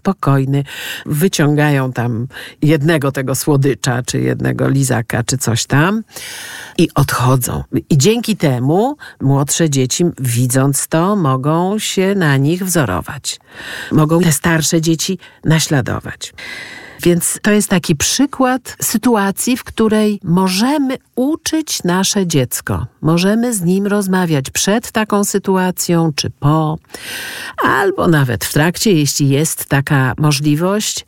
spokojny. Wyciągają tam jednego tego słodycza, czy jednego lizaka, czy coś tam i odchodzą. I dzięki temu młodsze dzieci, widząc to, mogą się na nich wzorować. Mogą te starsze dzieci naśladować. Więc to jest taki przykład sytuacji, w której możemy uczyć nasze dziecko. Możemy z nim rozmawiać przed taką sytuacją, czy po, albo nawet w trakcie, jeśli jest taka możliwość,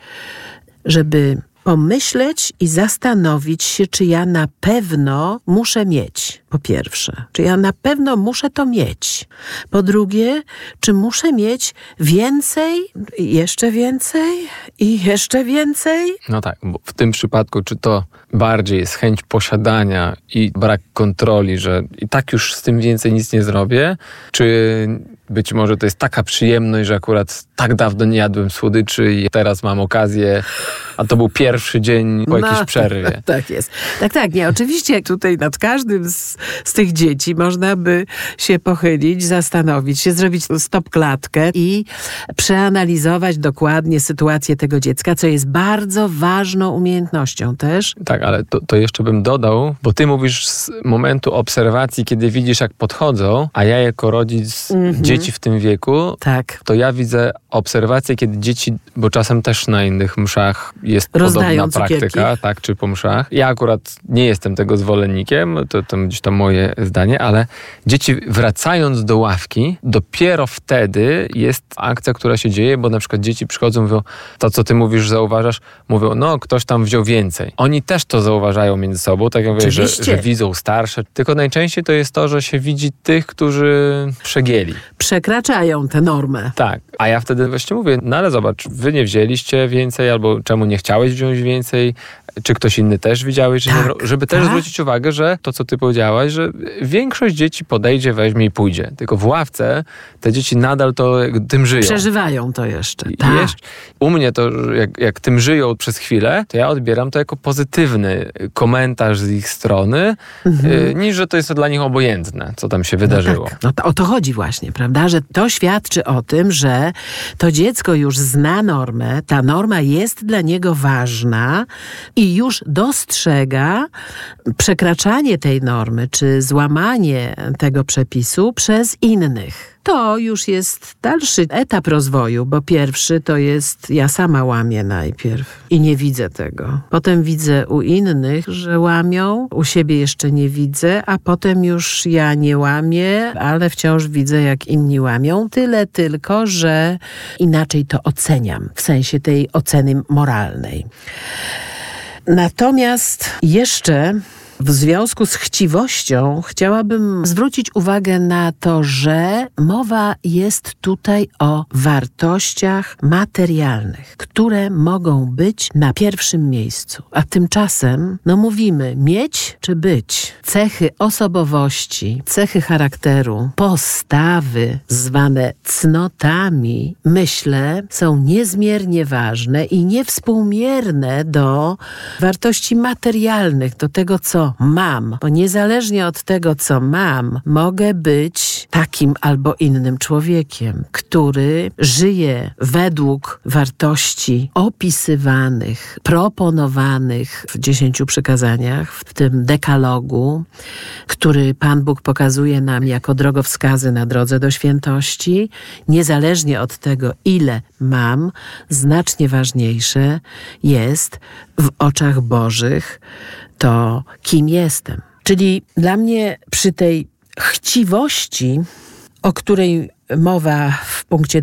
żeby pomyśleć i zastanowić się, czy ja na pewno muszę mieć, po pierwsze. Czy ja na pewno muszę to mieć. Po drugie, czy muszę mieć więcej, jeszcze więcej i jeszcze więcej? No tak, bo w tym przypadku, czy to bardziej jest chęć posiadania i brak kontroli, że i tak już z tym więcej nic nie zrobię, czy być może to jest taka przyjemność, że akurat tak dawno nie jadłem słodyczy i teraz mam okazję, a to był pierwszy dzień po jakiejś przerwie. Tak jest. Tak, nie. Oczywiście tutaj nad każdym z tych dzieci można by się pochylić, zastanowić się, zrobić stopklatkę i przeanalizować dokładnie sytuację tego dziecka, co jest bardzo ważną umiejętnością też. Tak, ale to jeszcze bym dodał, bo ty mówisz z momentu obserwacji, kiedy widzisz, jak podchodzą, a ja jako rodzic dzieci w tym wieku, tak, to ja widzę obserwację, kiedy dzieci, bo czasem też na innych mszach jest rozdają podobna praktyka, tak, czy po mszach. Ja akurat nie jestem tego zwolennikiem, to gdzieś tam moje zdanie, ale dzieci wracając do ławki, dopiero wtedy jest akcja, która się dzieje, bo na przykład dzieci przychodzą, mówią, to co ty mówisz, zauważasz, mówią, no ktoś tam wziął więcej. Oni też to zauważają między sobą, tak jak mówię, że widzą starsze, tylko najczęściej to jest to, że się widzi tych, którzy przegięli. Przekraczają tę normę. Tak, a ja wtedy właśnie mówię, no ale zobacz, wy nie wzięliście więcej, albo czemu nie chciałeś wziąć więcej, czy ktoś inny też widziałeś, że tak, żeby też zwrócić uwagę, że to, co ty powiedziałaś, że większość dzieci podejdzie, weźmie i pójdzie. Tylko w ławce te dzieci nadal to tym żyją. Przeżywają to jeszcze. U mnie to, jak tym żyją przez chwilę, to ja odbieram to jako pozytywny komentarz z ich strony, niż że to jest dla nich obojętne, co tam się wydarzyło. Tak. No to o to chodzi właśnie, prawda? Że to świadczy o tym, że to dziecko już zna normę, ta norma jest dla niego ważna i już dostrzega przekraczanie tej normy, czy złamanie tego przepisu przez innych. To już jest dalszy etap rozwoju, bo pierwszy to jest ja sama łamię najpierw i nie widzę tego. Potem widzę u innych, że łamią, u siebie jeszcze nie widzę, a potem już ja nie łamię, ale wciąż widzę, jak inni łamią. Tyle tylko, że inaczej to oceniam, w sensie tej oceny moralnej. Natomiast jeszcze w związku z chciwością chciałabym zwrócić uwagę na to, że mowa jest tutaj o wartościach materialnych, które mogą być na pierwszym miejscu. A tymczasem, mówimy mieć czy być. Cechy osobowości, cechy charakteru, postawy zwane cnotami, myślę, są niezmiernie ważne i niewspółmierne do wartości materialnych, do tego, co mam, bo niezależnie od tego, co mam, mogę być takim albo innym człowiekiem, który żyje według wartości opisywanych, proponowanych w 10 przykazaniach, w tym dekalogu, który Pan Bóg pokazuje nam jako drogowskazy na drodze do świętości. Niezależnie od tego, ile mam, znacznie ważniejsze jest w oczach Bożych to, kim jestem. Czyli dla mnie przy tej chciwości, o której mowa w punkcie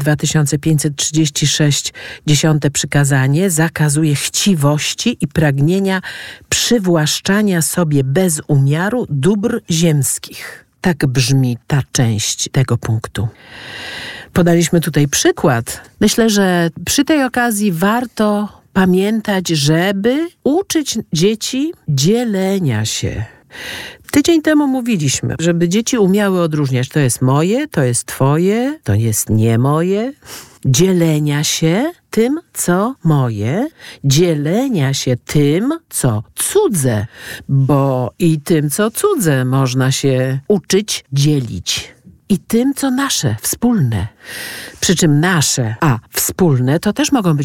2536, 10 przykazanie, zakazuje chciwości i pragnienia przywłaszczania sobie bez umiaru dóbr ziemskich. Tak brzmi ta część tego punktu. Podaliśmy tutaj przykład. Myślę, że przy tej okazji warto pamiętać, żeby uczyć dzieci dzielenia się. Tydzień temu mówiliśmy, żeby dzieci umiały odróżniać, to jest moje, to jest twoje, to jest nie moje. Dzielenia się tym, co moje, dzielenia się tym, co cudze, bo i tym, co cudze, można się uczyć dzielić. I tym, co nasze, wspólne. Przy czym nasze, a wspólne, to też mogą być